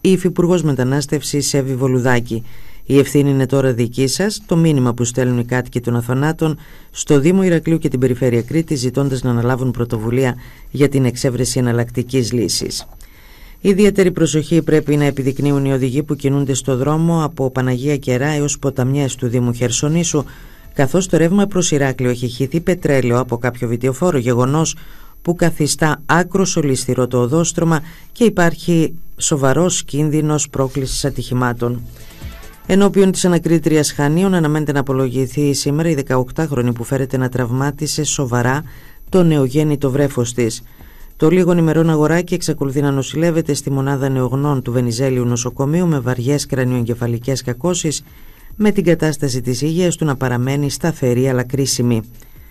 η Υφυπουργός Μετανάστευσης Εύη Βολουδάκη. Η ευθύνη είναι τώρα δική σας. Το μήνυμα που στέλνουν οι κάτοικοι των Αθωνάτων στο Δήμο Ηρακλείου και την Περιφέρεια Κρήτης, ζητώντας να αναλάβουν πρωτοβουλία για την εξέβρεση εναλλακτικής λύσης. Ιδιαίτερη προσοχή πρέπει να επιδεικνύουν οι οδηγοί που κινούνται στο δρόμο από Παναγία Κερά έως ποταμιές του Δήμου Χερσονήσου, καθώς το ρεύμα προς Ηράκλειο έχει χυθεί πετρέλαιο από κάποιο βιτιοφόρο, γεγονός που καθιστά άκρος ολισθηρό το οδόστρωμα και υπάρχει σοβαρός κίνδυνος πρόκλησης ατυχημάτων. Ενώπιον της ανακρίτριας Χανίων αναμένεται να απολογηθεί σήμερα η 18χρονη που φέρεται να τραυμάτισε σοβαρά το νεογέννητο βρέφος της. Το λίγων ημερών αγοράκι εξακολουθεί να νοσηλεύεται στη μονάδα νεογνών του Βενιζέλιου νοσοκομείου με βαριές κρανιοεγκεφαλικές κακώσεις, με την κατάσταση της υγείας του να παραμένει σταθερή αλλά κρίσιμη.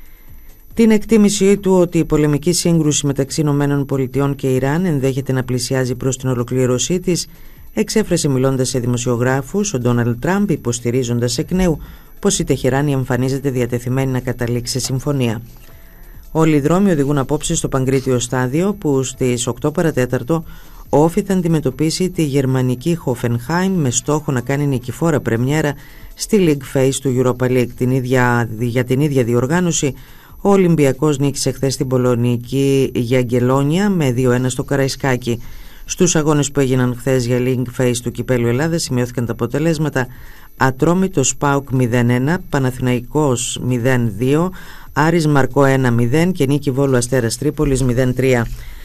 Την εκτίμησή του ότι η πολεμική σύγκρουση μεταξύ ΗΠΑ και Ιράν ενδέχεται να πλησιάζει προς την ολοκλήρωσή της, εξέφρασε μιλώντας σε δημοσιογράφους ο Ντόναλντ Τραμπ, υποστηρίζοντας εκ νέου πως η Τεχεράνη εμφανίζεται διατεθειμένη να καταλήξει σε συμφωνία. Όλοι οι δρόμοι οδηγούν απόψε στο Παγκρίτιο στάδιο που στις 8 παρατέταρτο όφη θα αντιμετωπίσει τη γερμανική Hoffenheim με στόχο να κάνει νικηφόρα πρεμιέρα στη League Phase του Europa League. Για την ίδια διοργάνωση, ο Ολυμπιακός νίκησε χθες την πολωνική Γιαγκελόνια με 2-1 στο Καραϊσκάκι. Στους αγώνες που έγιναν χθες για League Phase του Κυπέλλου Ελλάδας σημειώθηκαν τα αποτελέσματα: Ατρόμητος ΠΑΟΚ 0-1, Παναθηναϊκός 0-2, Άρης Μαρκό 1-0 και νίκη Βόλου Αστέρας Τρίπολης 0-3.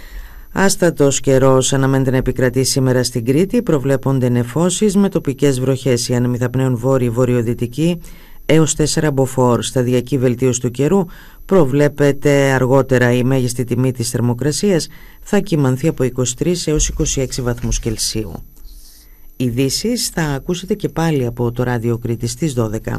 Άστατος καιρός αναμένεται να επικρατήσει σήμερα στην Κρήτη. Προβλέπονται νεφώσεις με τοπικές βροχές. Οι άνεμοι θα πνέουν βόρειο-βορειοδυτική έως 4 μποφόρ. Σταδιακή βελτίωση του καιρού. Προβλέπεται αργότερα η μέγιστη τιμή της θερμοκρασίας θα κυμανθεί από 23 έως 26 βαθμούς Κελσίου. Ειδήσεις θα ακούσετε και πάλι από το Ράδιο Κρήτης στις 12.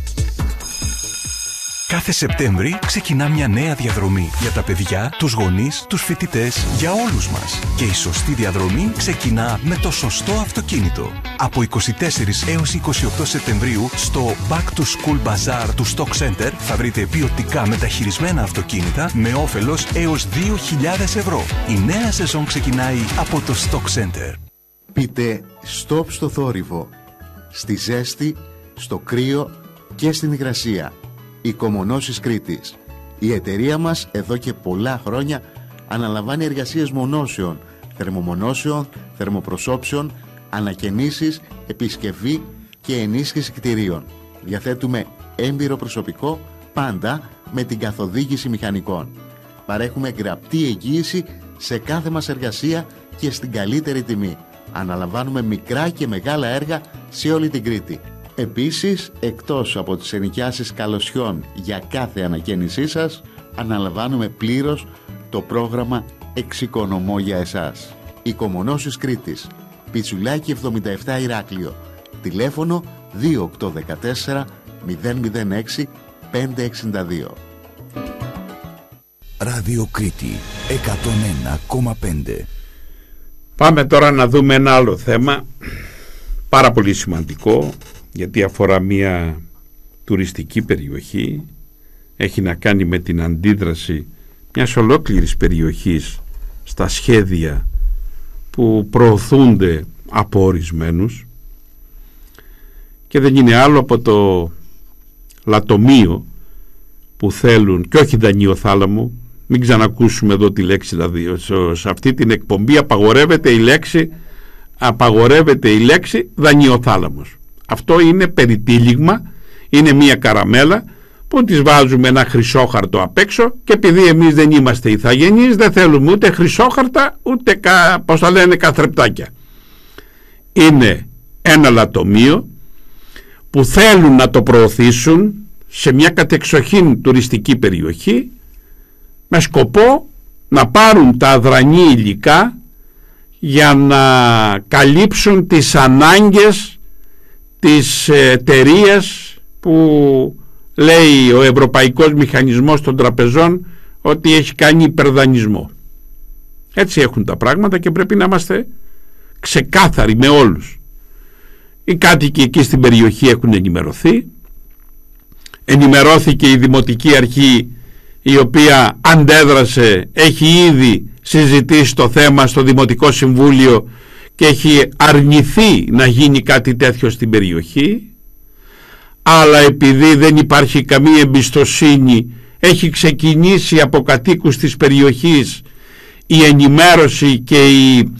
Κάθε Σεπτέμβρη ξεκινά μια νέα διαδρομή για τα παιδιά, τους γονείς, τους φοιτητές, για όλους μας. Και η σωστή διαδρομή ξεκινά με το σωστό αυτοκίνητο. Από 24 έως 28 Σεπτεμβρίου στο Back to School Bazaar του Stock Center θα βρείτε ποιοτικά μεταχειρισμένα αυτοκίνητα με όφελος έως 2.000 ευρώ. Η νέα σεζόν ξεκινάει από το Stock Center. Πείτε stop στο θόρυβο, στη ζέστη, στο κρύο και στην υγρασία. Οικομονώσεις Κρήτης. Η εταιρεία μας εδώ και πολλά χρόνια αναλαμβάνει εργασίες μονώσεων, θερμομονώσεων, θερμοπροσώψεων, ανακαινήσεις, επισκευή και ενίσχυση κτηρίων. Διαθέτουμε έμπειρο προσωπικό, πάντα με την καθοδήγηση μηχανικών. Παρέχουμε γραπτή εγγύηση σε κάθε μας εργασία και στην καλύτερη τιμή. Αναλαμβάνουμε μικρά και μεγάλα έργα σε όλη την Κρήτη. Επίσης, εκτός από τις ενοικιάσεις καλοσιών για κάθε ανακαίνισή σας, αναλαμβάνουμε πλήρως το πρόγραμμα Εξοικονομώ για εσάς. Οικομονώσεις Κρήτης, Πιτσουλάκι 77 Ηράκλειο, τηλέφωνο 2814 006 562. Ράδιο Κρήτη 101,5. Πάμε τώρα να δούμε ένα άλλο θέμα πάρα πολύ σημαντικό, γιατί αφορά μια τουριστική περιοχή, έχει να κάνει με την αντίδραση μιας ολόκληρης περιοχής στα σχέδια που προωθούνται από ορισμένους, και δεν είναι άλλο από το λατομείο που θέλουν, και όχι δανειοθάλαμο. Μην ξανακούσουμε εδώ τη λέξη, δηλαδή σε αυτή την εκπομπή απαγορεύεται η λέξη δανειοθάλαμος. Αυτό είναι περιτύλιγμα, είναι μια καραμέλα που της βάζουμε ένα χρυσόχαρτο απ' έξω, και επειδή εμείς δεν είμαστε ηθαγενείς δεν θέλουμε ούτε χρυσόχαρτα ούτε καθρεπτάκια. Είναι ένα λατομείο που θέλουν να το προωθήσουν σε μια κατεξοχήν τουριστική περιοχή με σκοπό να πάρουν τα αδρανή υλικά για να καλύψουν τις ανάγκες της εταιρείας που λέει ο Ευρωπαϊκός Μηχανισμός των Τραπεζών ότι έχει κάνει υπερδανισμό. Έτσι έχουν τα πράγματα και πρέπει να είμαστε ξεκάθαροι με όλους. Οι κάτοικοι εκεί στην περιοχή έχουν ενημερωθεί. Ενημερώθηκε η Δημοτική Αρχή, η οποία αντέδρασε, έχει ήδη συζητήσει το θέμα στο Δημοτικό Συμβούλιο και έχει αρνηθεί να γίνει κάτι τέτοιο στην περιοχή, αλλά επειδή δεν υπάρχει καμία εμπιστοσύνη έχει ξεκινήσει από κατοίκους της περιοχής η ενημέρωση και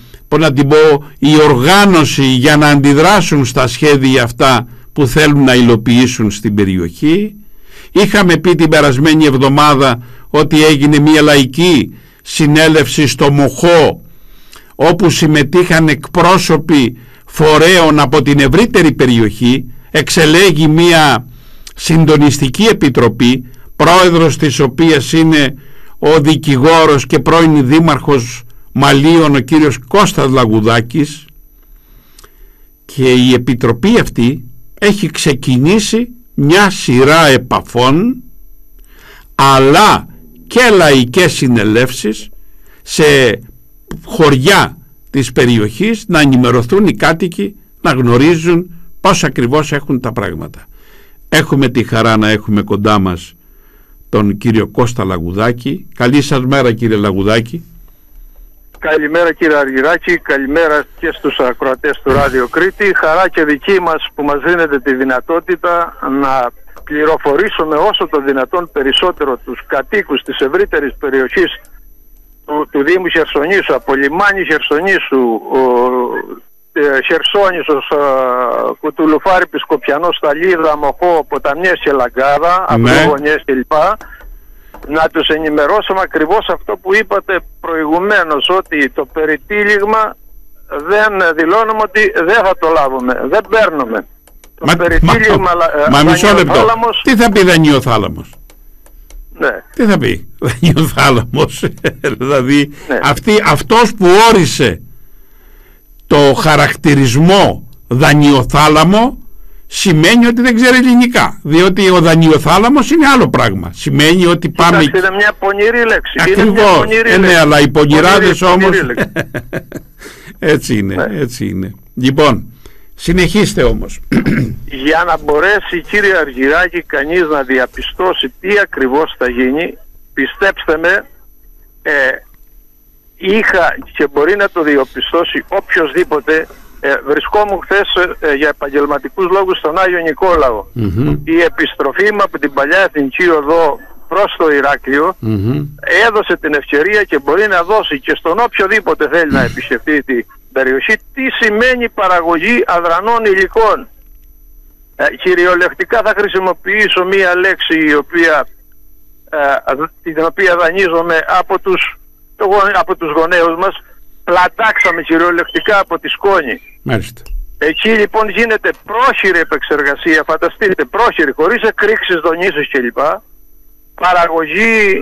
η οργάνωση για να αντιδράσουν στα σχέδια αυτά που θέλουν να υλοποιήσουν στην περιοχή. Είχαμε πει την περασμένη εβδομάδα ότι έγινε μια λαϊκή συνέλευση στο Μοχώ, όπου συμμετείχαν εκπρόσωποι φορέων από την ευρύτερη περιοχή. Εξελέγει μια συντονιστική επιτροπή, πρόεδρος της οποίας είναι ο δικηγόρος και πρώην δήμαρχος Μαλίων, ο κύριος Κώστας Λαγουδάκης, και η επιτροπή αυτή έχει ξεκινήσει μια σειρά επαφών αλλά και λαϊκές συνελεύσεις σε χωριά της περιοχής, να ενημερωθούν οι κάτοικοι, να γνωρίζουν πώς ακριβώς έχουν τα πράγματα. Έχουμε τη χαρά να έχουμε κοντά μας τον κύριο Κώστα Λαγουδάκη. Καλή σας μέρα, κύριε Λαγουδάκη. Καλημέρα, κύριε Αργυράκη, καλημέρα και στους ακροατές του Ράδιο Κρήτη. Χαρά και δική μας που μας δίνετε τη δυνατότητα να πληροφορήσουμε όσο το δυνατόν περισσότερο τους κατοίκους της ευρύτερης περιοχής του Δήμου Χερσονήσου, από λιμάνι Χερσονήσου, Χερσόνησος, Κουτουλουφάρι, Πισκοπιανό, Σταλίδα, Μοχώ, Ποταμιές και Λαγκάδα, Αυγογονιές κλπ. Να τους ενημερώσουμε ακριβώς αυτό που είπατε προηγουμένως, ότι το περιτύλιγμα δεν δηλώνουμε ότι δεν θα το λάβουμε, δεν παίρνουμε. Το περιτύλιγμα μισό λεπτό. Τι θα πει δανειοθάλαμος? Ναι. Τι θα πει δανειοθάλαμος? Δηλαδή ναι. Αυτός που όρισε το χαρακτηρισμό δανειοθάλαμο σημαίνει ότι δεν ξέρει ελληνικά, διότι ο δανειοθάλαμος είναι άλλο πράγμα. Σημαίνει ότι πάμε... Είναι μια πονηρή λέξη. Ακριβώς, ναι, αλλά οι πονηράδες όμως έτσι είναι, ναι. Έτσι είναι. Λοιπόν, συνεχίστε όμως. Για να μπορέσει, κύριε Αργυράκη, κανείς να διαπιστώσει τι ακριβώς θα γίνει, πιστέψτε με, είχα και μπορεί να το διαπιστώσει οποιοσδήποτε. Βρισκόμουν χθες για επαγγελματικούς λόγους στον Άγιο Νικόλαο. Η επιστροφή μου από την παλιά Εθνική Οδό προς το Ηράκλειο έδωσε την ευκαιρία και μπορεί να δώσει και στον οποιοδήποτε θέλει να επισκεφτεί την περιοχή τι σημαίνει παραγωγή αδρανών υλικών. Κυριολεκτικά θα χρησιμοποιήσω μία λέξη την οποία δανείζομαι από τους γονέους μας. Πλατάξαμε κυριολεκτικά από τη σκόνη. Μάλιστα. Εκεί λοιπόν γίνεται πρόχειρη επεξεργασία, φανταστείτε, πρόχειρη, χωρίς εκρήξεις, δονήσεις κλπ. Παραγωγή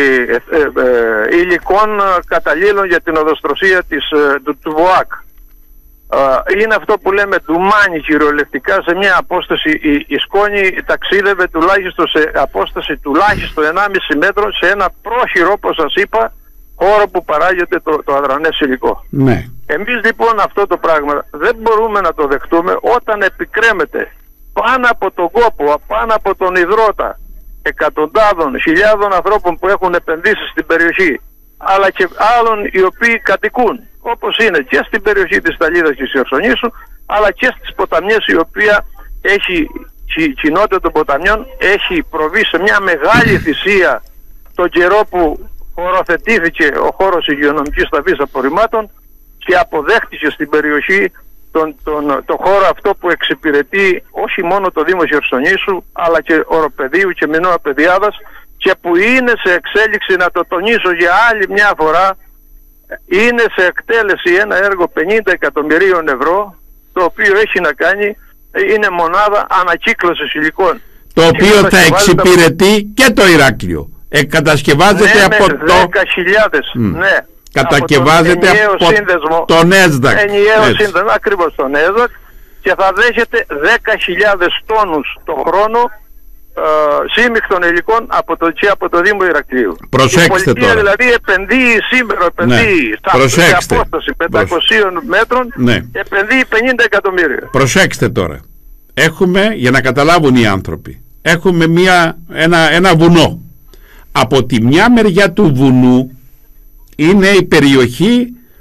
υλικών καταλήλων για την οδοστρωσία του ΒΟΑΚ. Είναι αυτό που λέμε ντουμάνι κυριολεκτικά. Σε μια απόσταση η σκόνη ταξίδευε τουλάχιστον σε απόσταση τουλάχιστον 1,5 μέτρο σε ένα πρόχειρο, όπως σας είπα, χώρο που παράγεται το αδρανές υλικό. Ναι. Εμείς λοιπόν αυτό το πράγμα δεν μπορούμε να το δεχτούμε όταν επικρέμεται πάνω από τον κόπο, πάνω από τον υδρότα εκατοντάδων, χιλιάδων ανθρώπων που έχουν επενδύσει στην περιοχή, αλλά και άλλων οι οποίοι κατοικούν, όπως είναι και στην περιοχή της Σταλίδας και της Χερσονήσου, αλλά και στις ποταμιές, η οποία η κοινότητα των ποταμιών έχει προβεί σε μια μεγάλη θυσία τον καιρό που οροθετήθηκε ο χώρος υγειονομικής ταφής απορριμμάτων και αποδέχτηκε στην περιοχή το χώρο αυτό που εξυπηρετεί όχι μόνο το Δήμο Χερσονήσου, αλλά και Οροπεδίου και Μινώα Παιδιάδας, και που είναι σε εξέλιξη, να το τονίσω για άλλη μια φορά, είναι σε εκτέλεση ένα έργο 50 εκατομμυρίων ευρώ, το οποίο έχει να κάνει, είναι μονάδα ανακύκλωσης υλικών. Το οποίο θα εξυπηρετεί και το Ηράκλειο. Κατασκευάζεται από το 10.000, ναι. Κατασκευάζεται από τον ΕΣΔΑΚ. Ενιαίο σύνδεσμο, ακριβώς τον ΕΣΔΑΚ, και θα δέχεται 10.000 τόνους το χρόνο σύμμικτων υλικών από το Δήμο Ηρακλείου. Προσέξτε η πολιτεία τώρα. Δηλαδή επενδύει σήμερα, σε απόσταση 500 μέτρων, ναι. Επενδύει 50 εκατομμύρια. Προσέξτε τώρα. Έχουμε, για να καταλάβουν οι άνθρωποι, έχουμε ένα βουνό. Από τη μια μεριά του βουνού είναι η περιοχή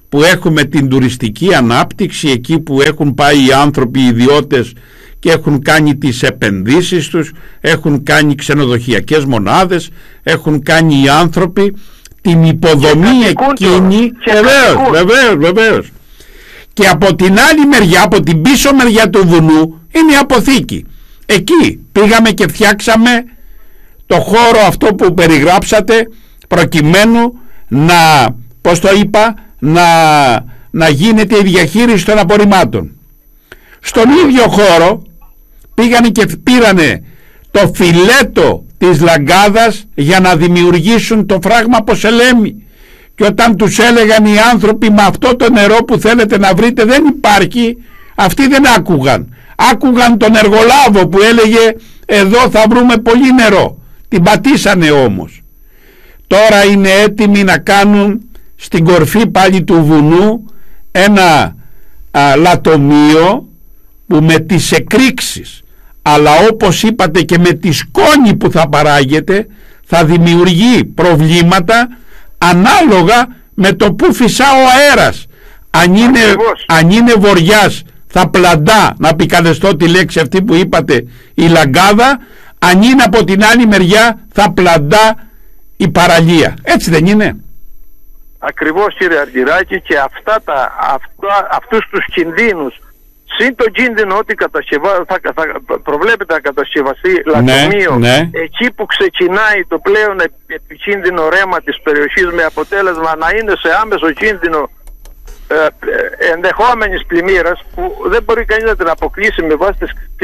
που έχουμε την τουριστική ανάπτυξη, εκεί που έχουν πάει οι άνθρωποι, οι ιδιώτες και έχουν κάνει τις επενδύσεις τους, έχουν κάνει ξενοδοχειακές μονάδες, έχουν κάνει οι άνθρωποι την υποδομή εκείνη. Βεβαίως. Και από την άλλη μεριά, από την πίσω μεριά του βουνού, είναι η αποθήκη. Εκεί πήγαμε και φτιάξαμε το χώρο αυτό που περιγράψατε, προκειμένου να, πώς το είπα, να γίνεται η διαχείριση των απορριμμάτων. Στον ίδιο χώρο πήγανε και πήρανε το φιλέτο της Λαγκάδας για να δημιουργήσουν το φράγμα Ποσελέμη. Και όταν τους έλεγαν οι άνθρωποι, με αυτό το νερό που θέλετε να βρείτε δεν υπάρχει, αυτοί δεν άκουγαν. Άκουγαν τον εργολάβο που έλεγε εδώ θα βρούμε πολύ νερό. Την πατήσανε όμως. Τώρα είναι έτοιμοι να κάνουν στην κορφή πάλι του βουνού ένα λατομείο που με τις εκρήξεις, αλλά όπως είπατε και με τη σκόνη που θα παράγεται, θα δημιουργεί προβλήματα ανάλογα με το που φυσά ο αέρας. Αν είναι βοριάς θα πλαντά, να πικαλεστώ τη λέξη αυτή που είπατε, η Λαγκάδα. Αν είναι από την άλλη μεριά θα πλαντά η παραλία. Έτσι δεν είναι? Ακριβώς, κύριε Αργυράκη, και αυτούς τους κινδύνους, συν τον κίνδυνο ότι θα προβλέπεται να κατασκευαστεί λατομείο, εκεί που ξεκινάει το πλέον επικίνδυνο ρέμα της περιοχής, με αποτέλεσμα να είναι σε άμεσο κίνδυνο ενδεχόμενης πλημμύρας, που δεν μπορεί κανείς να την αποκλείσει με βάση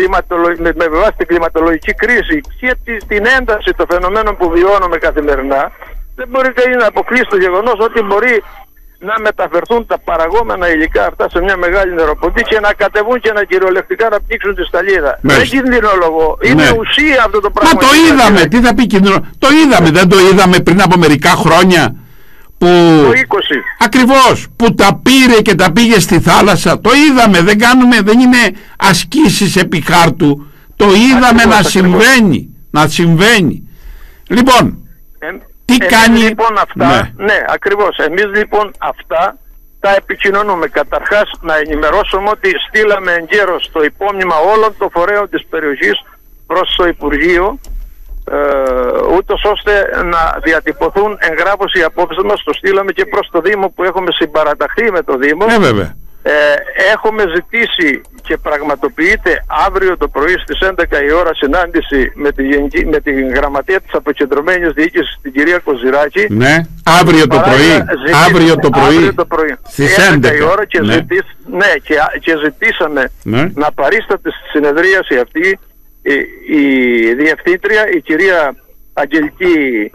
την κλιματολογική κρίση και την ένταση των φαινομένων που βιώνουμε καθημερινά. Δεν μπορεί κανείς να αποκλείσει το γεγονός ότι μπορεί να μεταφερθούν τα παραγόμενα υλικά αυτά σε μια μεγάλη νεροποντή και να κατεβούν και να κυριολεκτικά να πνίξουν τη σταλίδα. Δεν κινδυνολογώ. Είναι ουσία αυτό το πράγμα. Μα το είδαμε. Τι θα πει κινδυνο? Το είδαμε. Δεν το είδαμε πριν από μερικά χρόνια? Που... Το 20. Ακριβώς. Που τα πήρε και τα πήγε στη θάλασσα. Το είδαμε. Δεν είναι ασκήσεις επί χάρτου. Το είδαμε να συμβαίνει. Λοιπόν... Τι κάνει... λοιπόν αυτά, ακριβώς. Εμείς λοιπόν αυτά τα επικοινωνούμε. Καταρχάς να ενημερώσουμε ότι στείλαμε εγκαίρως το υπόμνημα όλων των φορέων της περιοχής προς το Υπουργείο, ούτως ώστε να διατυπωθούν εγγράφως οι απόψεις μας. Το στείλαμε και προς το Δήμο που έχουμε συμπαραταχθεί με το Δήμο. Βέβαια. Έχουμε ζητήσει και πραγματοποιείται αύριο το πρωί στις 11 η ώρα συνάντηση με την γραμματεία της αποκεντρωμένης διοίκησης, την κυρία Κοζηράκη. Ναι, αύριο το πρωί στις 11 η ώρα, και ζητήσαμε να παρίσταται στη συνεδρίαση αυτή η διευθύντρια, η κυρία Αγγελική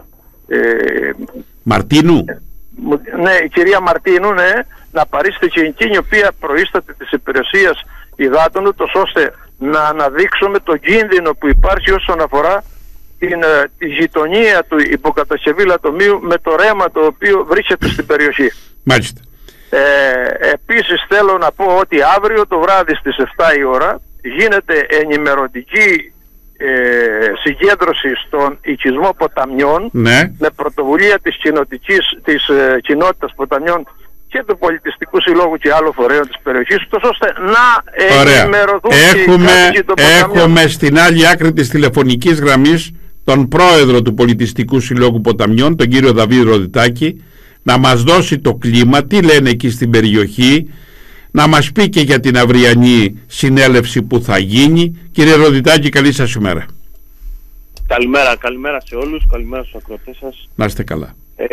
Μαρτίνου. Η κυρία Μαρτίνου, να παρίσταται και εκείνη η οποία προείσταται της υπηρεσίας υδάτων, ούτως ώστε να αναδείξουμε τον κίνδυνο που υπάρχει όσον αφορά τη γειτονία του υποκατασκευή λατομείου με το ρέμα το οποίο βρίσκεται στην περιοχή. Μάλιστα. Επίσης θέλω να πω ότι αύριο το βράδυ στις 7 η ώρα γίνεται ενημερωτική συγκέντρωση στον οικισμό Ποταμιών, με πρωτοβουλία της κοινότητας Ποταμιών και του Πολιτιστικού Συλλόγου και άλλων φορέων της περιοχής, ώστε να ενημερωθούν και οι Ποταμιών. Έχουμε στην άλλη άκρη της τηλεφωνικής γραμμής τον πρόεδρο του Πολιτιστικού Συλλόγου Ποταμιών, τον κύριο Δαβίδ Ροδιτάκη, να μας δώσει το κλίμα, τι λένε εκεί στην περιοχή, να μας πει και για την αυριανή συνέλευση που θα γίνει. Κύριε Ροδιτάκη, καλή σας ημέρα. Καλημέρα σε όλους, καλημέρα στους ακροατές σας. Να είστε καλά.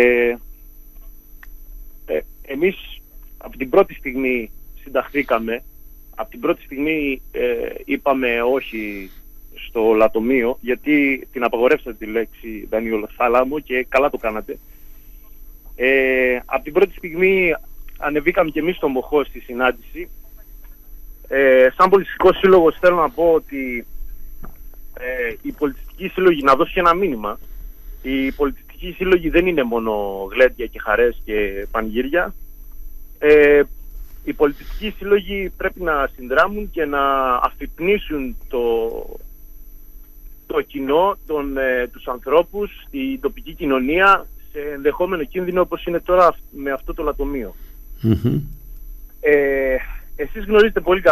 Εμείς από την πρώτη στιγμή συνταχθήκαμε, από την πρώτη στιγμή είπαμε όχι στο λατομείο, γιατί την απαγορεύσατε τη λέξη δανειοθάλαμο και καλά το κάνατε. Από την πρώτη στιγμή ανεβήκαμε και εμείς στον Μοχό στη συνάντηση. Σαν πολιτιστικός σύλλογος θέλω να πω ότι οι πολιτιστικοί σύλλογοι, να δώσω και ένα μήνυμα, οι πολιτιστικοί σύλλογοι δεν είναι μόνο γλέντια και χαρές και πανηγύρια. Οι πολιτιστικοί σύλλογοι πρέπει να συνδράμουν και να αφυπνίσουν το κοινό, τους ανθρώπους, την τοπική κοινωνία σε ενδεχόμενο κίνδυνο όπως είναι τώρα με αυτό το λατομείο. Εσείς γνωρίζετε πολύ καλά